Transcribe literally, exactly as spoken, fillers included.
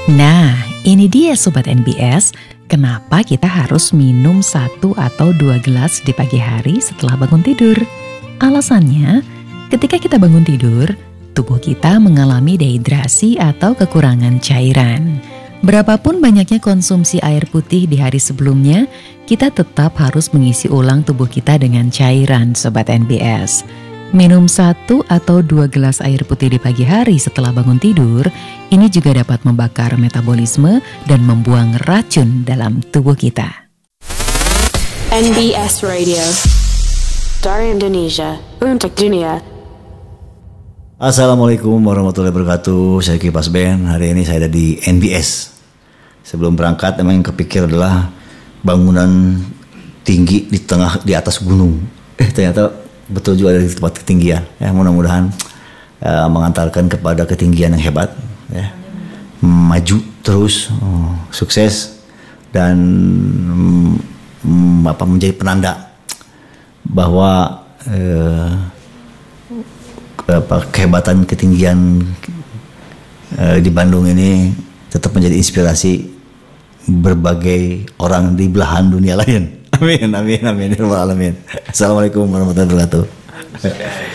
Nah, ini dia Sobat N B S, kenapa kita harus minum satu atau dua gelas di pagi hari setelah bangun tidur. Alasannya, ketika kita bangun tidur, tubuh kita mengalami dehidrasi atau kekurangan cairan. Berapapun banyaknya konsumsi air putih di hari sebelumnya, kita tetap harus mengisi ulang tubuh kita dengan cairan, Sobat N B S. Minum satu atau dua gelas air putih di pagi hari setelah bangun tidur, ini juga dapat membakar metabolisme dan membuang racun dalam tubuh kita. N B S Radio, dari Indonesia untuk dunia. Assalamualaikum warahmatullahi wabarakatuh. Saya Kipas Ben. Hari ini saya ada di N B S. Sebelum berangkat, emang yang kepikir adalah bangunan tinggi di tengah di atas gunung. Eh ternyata betul juga dari tempat ketinggian. Ya, mudah-mudahan uh, mengantarkan kepada ketinggian yang hebat. Ya, maju terus, oh, sukses dan um, apa menjadi penanda bahwa uh, apa, kehebatan ketinggian uh, di Bandung ini tetap menjadi inspirasi berbagai orang di belahan dunia lain. Amin, amin, amin, amin. Assalamualaikum warahmatullahi wabarakatuh.